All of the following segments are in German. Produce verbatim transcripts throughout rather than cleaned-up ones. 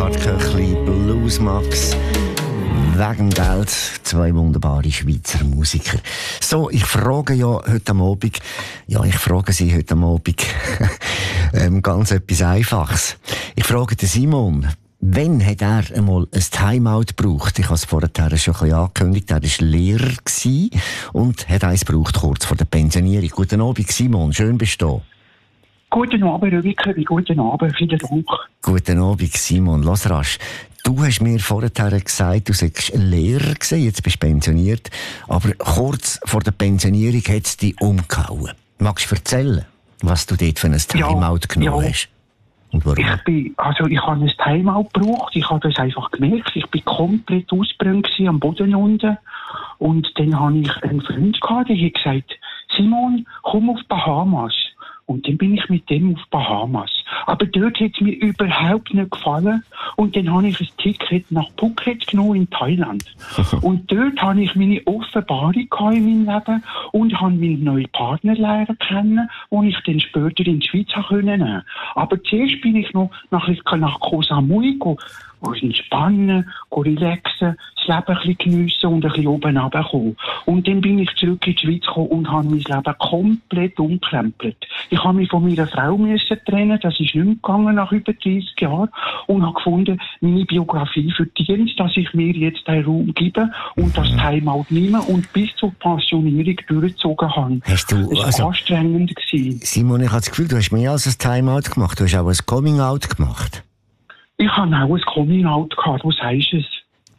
Burkhard Köchli, Bluesmax. Wegen Geld, zwei wunderbare Schweizer Musiker. So, ich frage ja heute am Abend, ja, ich frage Sie heute am Abend ähm, ganz etwas Einfaches. Ich frage den Simon, wann hat er einmal ein Timeout gebraucht? Ich habe es vorher schon ein bisschen angekündigt, er war Lehrer und hat eins gebraucht kurz vor der Pensionierung. Guten Abend, Simon, schön bist du. Guten Abend, Rübike, guten Abend, vielen Dank. Guten Abend, Simon, lass rasch. Du hast mir vorher gesagt, du seist ein Lehrer gewesen, jetzt bist du pensioniert, aber kurz vor der Pensionierung hat es dich umgehauen. Magst du erzählen, was du dort für ein Timeout ja, genommen ja. hast? Und warum? Ich bin, also ich habe ein Timeout gebraucht, ich habe das einfach gemerkt, ich bin komplett ausgebrannt am Boden unten und dann habe ich einen Freund gehabt, der hat gesagt, Simon, komm auf Bahamas. Und dann bin ich mit dem auf Bahamas. Aber dort hat es mir überhaupt nicht gefallen. Und dann habe ich ein Ticket nach Phuket genommen in Thailand. Und dort habe ich meine Offenbarung in meinem Leben und habe meinen neuen Partner lernen kennen, den ich dann später in die Schweiz nehmen konnte. Aber zuerst bin ich noch nach, nach Koh Samui entspannen, relaxen, das Leben ein bisschen geniessen und ein bisschen oben runterkommen. Und dann bin ich zurück in die Schweiz gekommen und habe mein Leben komplett umgekrempelt. Ich habe mich von meiner Frau müssen trennen, das ist nicht mehr gegangen nach über dreißig Jahren und habe gefunden, meine Biografie verdient, dass ich mir jetzt den Raum gebe und das Timeout nehme und bis zur Pensionierung durchgezogen habe. Hast du, es war also, anstrengend gewesen. Simon, ich habe das Gefühl, du hast mehr als ein Timeout gemacht, du hast auch ein Coming-out gemacht. Ich habe auch ein Coming-out gehabt, was heisst es?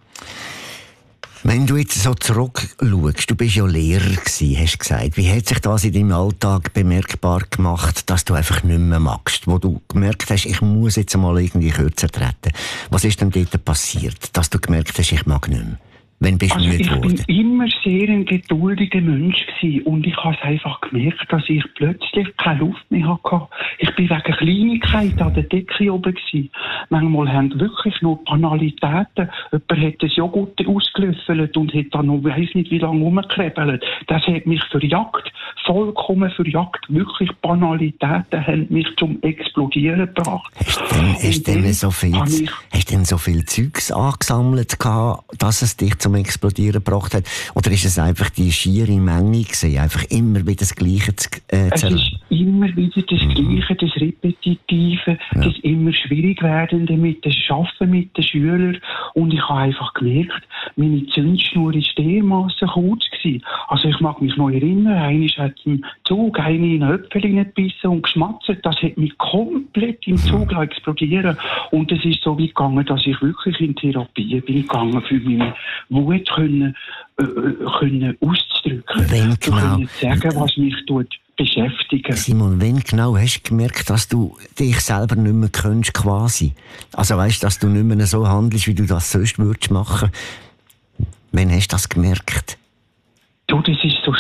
Wenn du jetzt so zurückschaust, du bist ja Lehrer gewesen, hast du gesagt. Wie hat sich das in deinem Alltag bemerkbar gemacht, dass du einfach nicht mehr magst? Wo du gemerkt hast, ich muss jetzt mal irgendwie kürzer treten. Was ist denn dort passiert, dass du gemerkt hast, ich mag nicht mehr? Wann bist du also müde geworden? Ich bin immer sehr ein geduldiger Mensch gewesen und ich habe es einfach gemerkt, dass ich plötzlich keine Luft mehr hatte. Ich bin wegen Kleinigkeiten an der Decke oben gewesen. Manchmal haben wirklich nur Banalitäten. Jemand hat das Joghurt ausgelöffelt und hat dann noch weiss nicht wie lange rumgekrebelt. Das hat mich verjagt, vollkommen verjagt. Wirklich Banalitäten haben mich zum Explodieren gebracht. Hast du denn, hast denn so viel, ich, hast denn so viel Zeugs angesammelt gehabt, dass es dich zum Explodieren gebracht hat? Oder ist es einfach die schiere Menge gewesen, einfach immer wieder das Gleiche zu äh, Es ist immer wieder das Gleiche, das Repetitive, ja. Das immer schwierig werdende mit dem Arbeiten mit den Schülern. Und ich habe einfach gemerkt, meine Zündschnur ist dermassen kurz gewesen. Also ich mag mich noch erinnern, einer hat im Zug eine in den Äpfel gebissen und geschmatzt. Das hat mich komplett im Zug explodieren. Und es ist so weit gegangen, dass ich wirklich in Therapie bin gegangen, für meine Wut können, äh, können auszudrücken. Wenn genau. Können sagen, was mich tut beschäftigen. Simon, wenn genau hast du gemerkt, dass du dich selber nicht mehr kennst, quasi? Also weißt, dass du nicht mehr so handelst, wie du das sonst würdest machen? Wann hast du das gemerkt? Du, das ist so